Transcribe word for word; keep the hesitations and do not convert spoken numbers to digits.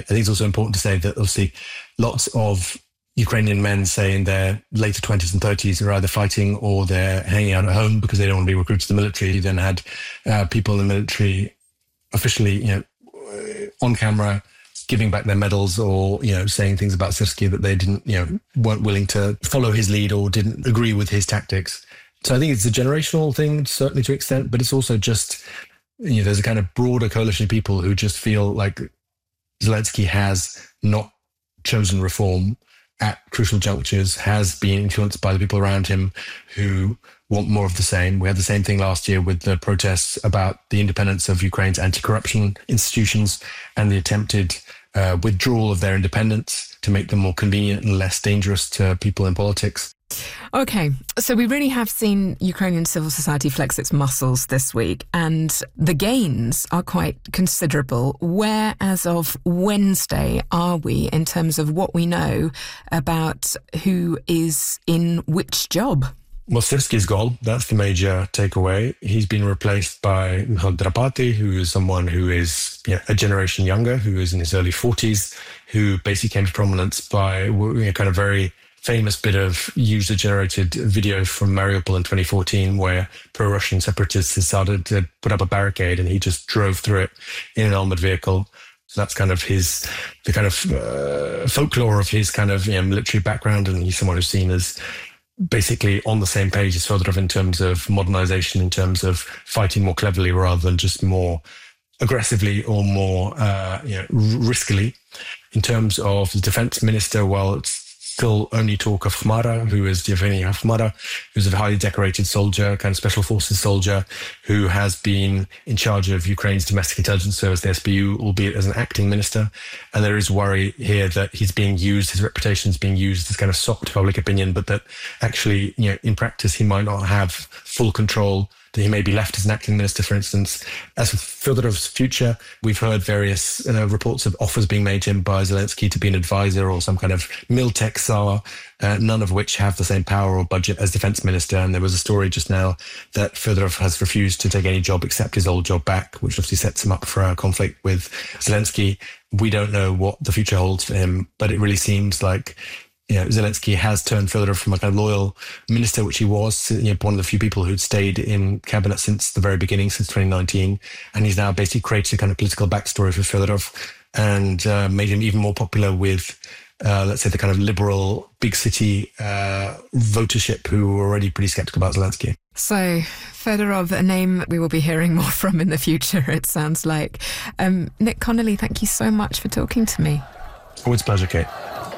think it's also important to say that obviously lots of Ukrainian men, say in their later twenties and thirties, are either fighting or they're hanging out at home because they don't want to be recruited to the military. You then had uh, people in the military officially, you know, on camera giving back their medals or, you know, saying things about Syrskyi that they didn't, you know, weren't willing to follow his lead or didn't agree with his tactics. So I think it's a generational thing, certainly to an extent, but it's also just, you know, there's a kind of broader coalition of people who just feel like Zelensky has not chosen reform at crucial junctures, has been influenced by the people around him who want more of the same. We had the same thing last year with the protests about the independence of Ukraine's anti-corruption institutions and the attempted uh, withdrawal of their independence to make them more convenient and less dangerous to people in politics. Okay, so we really have seen Ukrainian civil society flex its muscles this week, and the gains are quite considerable. Where, as of Wednesday, are we in terms of what we know about who is in which job? Well, Syrskyi's gone. That's the major takeaway. He's been replaced by Mihail Drapati, who is someone who is, you know, a generation younger, who is in his early forties, who basically came to prominence by, you know, kind of very famous bit of user-generated video from Mariupol in twenty fourteen, where pro-Russian separatists decided to put up a barricade and he just drove through it in an armored vehicle. So that's kind of his, the kind of uh, folklore of his kind of, you know, military background, and he's someone who's seen as basically on the same page as Fedorov in terms of modernization, in terms of fighting more cleverly rather than just more aggressively or more uh, you know, riskily. In terms of the defense minister, well, it's still only talk of Khmara, who is Yevgeny Khmara, who's a highly decorated soldier, kind of special forces soldier, who has been in charge of Ukraine's domestic intelligence service, the S B U, albeit as an acting minister. And there is worry here that he's being used, his reputation is being used as kind of sop to public opinion, but that actually, you know, in practice, he might not have full control, that he may be left as an acting minister, for instance. As for Fedorov's future, we've heard various uh, reports of offers being made to him by Zelensky to be an advisor or some kind of Miltech Tsar, uh, none of which have the same power or budget as defense minister. And there was a story just now that Fedorov has refused to take any job except his old job back, which obviously sets him up for a conflict with Zelensky. We don't know what the future holds for him, but it really seems like, you know, Zelensky has turned Fedorov from a kind of loyal minister, which he was, you know, one of the few people who'd stayed in cabinet since the very beginning, since twenty nineteen. And he's now basically created a kind of political backstory for Fedorov and uh, made him even more popular with, uh, let's say, the kind of liberal big city uh, votership who were already pretty skeptical about Zelensky. So, Fedorov, a name we will be hearing more from in the future, it sounds like. Um, Nick Connolly, thank you so much for talking to me. Always a pleasure, Kate.